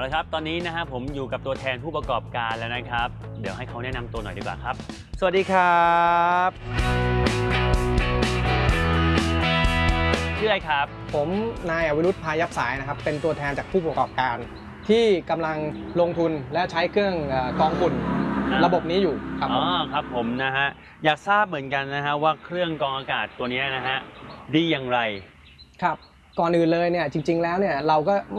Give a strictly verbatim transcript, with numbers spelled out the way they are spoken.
ละครับตอนนี้นะฮะผมอยู่กับตัวแทนผู้ประกอบการแล้วนะครับเดี๋ยวให้เขาแนะนำตัวหน่อยดีกว่าครับสวัสดีครับชื่ออะไรครับผมนายอวิรุธพายับสายนะครับเป็นตัวแทนจากผู้ประกอบการที่กำลังลงทุนและใช้เครื่องกรองฝุ่นระบบนี้อยู่ครับอ๋อครับผมนะฮะอยากทราบเหมือนกันนะฮะว่าเครื่องกรองอากาศตัวนี้นะฮะดีอย่างไรครับก่อนอื่นเลยเนี่ยจริงๆแล้วเนี่ยเราก็